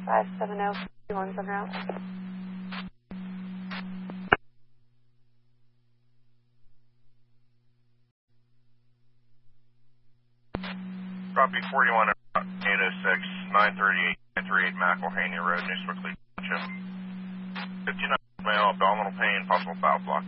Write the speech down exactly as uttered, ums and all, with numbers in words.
five seven zero, one's on route. Copy forty-one, eight oh six, nine thirty-eight, nine thirty-eight McElhaney Road, New Swickley Township. fifty-nine male, abdominal pain, possible bowel block.